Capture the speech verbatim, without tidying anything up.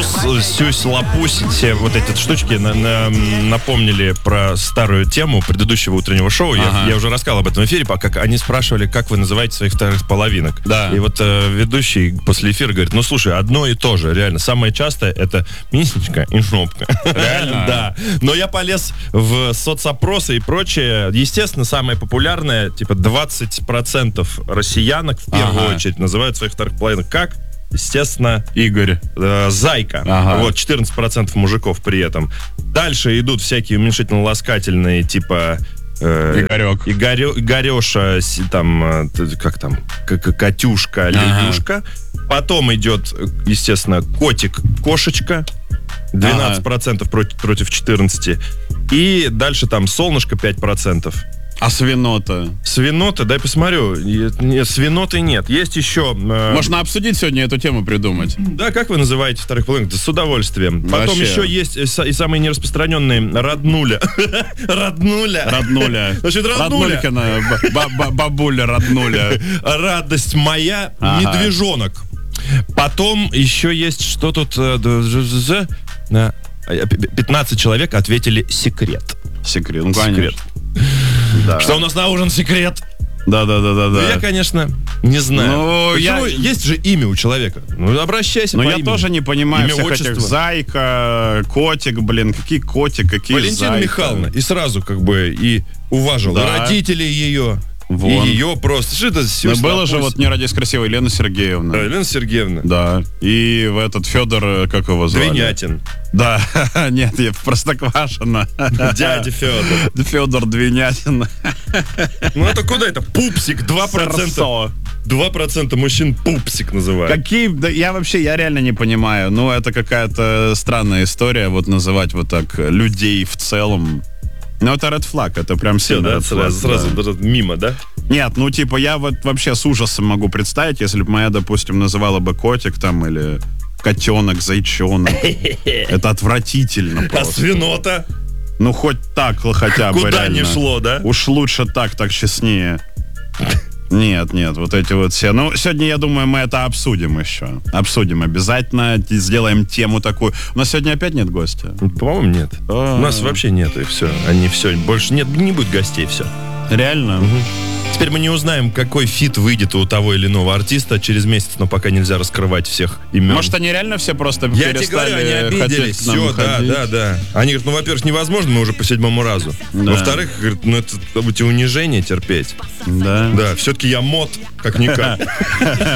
Сюс, сюсь, лапусь, все вот эти штучки на, на, напомнили про старую тему предыдущего утреннего шоу. Ага. Я, я уже рассказал об этом в эфире, пока они спрашивали, как вы называете своих вторых половинок. Да. И вот э, ведущий после эфира говорит, ну слушай, одно и то же, реально. Самое частое это мисничка и жопка. Реально? Да. Но я полез в соцопросы и прочее. Естественно, самое популярное, типа двадцать процентов россиянок в первую Ага. очередь называют своих вторых половинок как? Естественно, Игорь. э, Зайка. Ага. Вот, четырнадцать процентов мужиков при этом. Дальше идут всякие уменьшительно-ласкательные, типа... Э, Игорек. Игорё, Игореша, си- там, э, т- как там, к- к- Катюшка, Левюшка. Потом идет, естественно, котик, кошечка. двенадцать процентов против, против четырнадцати. И дальше там солнышко пять процентов. А свинота? Свинота, дай посмотрю. Е- Нет, свиноты нет. Есть еще... э, Можно обсудить сегодня эту тему, придумать. Да, как вы называете вторых половинок? Да с удовольствием. Потом Вообще. еще есть и са- и самые нераспространенные роднуля. Роднуля. Роднуля. Значит, роднуля. Роднулькина, ба- ба- бабуля роднуля. Радость моя, Ага. медвежонок. Потом еще есть, что тут... э, д- ж- ж- ж- э, э, пятнадцать человек ответили секрет. Секрет. Ну, Секрет. конечно. Да. Что у нас на ужин секрет? Да, да, да, да, Ну, да. я, конечно, не знаю. Ну, Почему? я- Есть же имя у человека. Ну, обращайся Но по я имени. тоже не понимаю Имя, всех отчество. этих Зайка, котик, блин, какие котик, какие Валентина Зайка. Михайловна. И сразу как бы и уважил Да. и родителей ее, Вон. и ее просто. Что это Но сюсь, было же лапусь? вот «Не родись красивой» Елена Сергеевна. Да, Елена Сергеевна. Да. И в этот Федор, э, как его звали? Двинятин. Да. Нет, я Простоквашино. Дядя Федор. Федор Двинятин. Ну это куда это? Пупсик. два процента. Сорсо. два процента мужчин пупсик называют. Какие, да, я вообще, я реально не понимаю. Ну, это какая-то странная история, вот называть вот так людей в целом. Ну, это red flag, это прям Все, сильно да, red сразу, flag, сразу да. даже мимо, да? Нет, ну, типа, я вот вообще с ужасом могу представить, если бы моя, допустим, называла бы котик там или котенок, зайчонок. Это отвратительно А просто. свинота? Ну, хоть так хотя бы Куда реально. не шло, да? Уж лучше так, так честнее. Нет, нет, вот эти вот все. Ну, сегодня, я думаю, мы это обсудим еще. Обсудим обязательно, сделаем тему такую. У нас сегодня опять нет гостя. По-моему, нет. А. У нас вообще нет, и все. Они все. Больше нет, не будет гостей, все. Реально? Теперь мы не узнаем, какой фит выйдет у того или иного артиста через месяц, но пока нельзя раскрывать всех имен. Может, они реально все просто Я тебе перестали говорю, они хотеть обиделись. к нам Все, да, ходить? да, да. Они говорят, ну, во-первых, невозможно, мы уже по седьмому разу. Да. Во-вторых, говорят, ну, это эти унижения терпеть. Да. Да, все-таки я мод, как-никак.